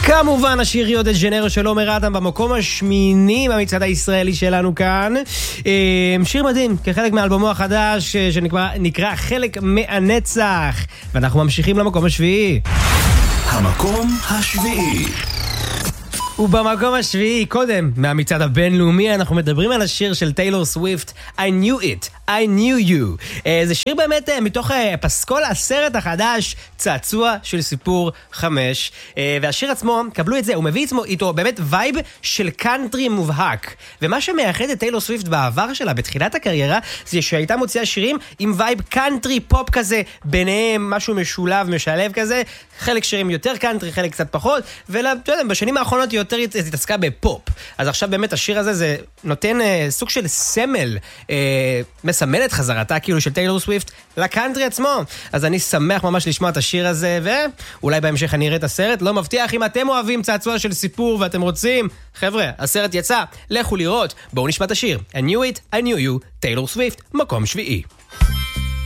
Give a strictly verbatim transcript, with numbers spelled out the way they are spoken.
כמובן השיר ריו דה ז'ניירו של עומר אדם במקום השמיני במצעד הישראלי שלנו כאן. שיר מדהים כחלק מאלבומו החדש שנקרא חלק מהנצח, ואנחנו ממשיכים למקום השביעי. המקום השביעי. ובמקום השביעי, קודם מהמצעד הבינלאומי, אנחנו מדברים על השיר של טיילור סוויפט, I knew it, I knew you. זה שיר באמת מתוך פסקול הסרט החדש, צעצוע של סיפור חמש. והשיר עצמו, קבלו את זה, הוא מביא עצמו איתו באמת וייב של קאנטרי מובהק. ומה שמייחד את טיילור סוויפט בעבר שלה, בתחילת הקריירה, זה שהייתה מוציאה שירים עם וייב קאנטרי פופ כזה, ביניהם משהו משולב, משלב כזה, חלק שירים יותר קאנטרי, חלק קצת פחות, ובשנים האחרונות יותר התעסקה בפופ. אז עכשיו באמת השיר הזה זה נותן אה, סוג של סמל, אה, מסמל את חזרתה כאילו של טיילור סוויפט לקאנטרי עצמו. אז אני שמח ממש לשמוע את השיר הזה, ואולי בהמשך אני אראה את הסרט. לא מבטיח, אם אתם אוהבים צעצוע של סיפור ואתם רוצים, חבר'ה, הסרט יצא, לכו לראות. בואו נשמע את השיר. I knew it, I knew you, טיילור סוויפט, מקום שביעי.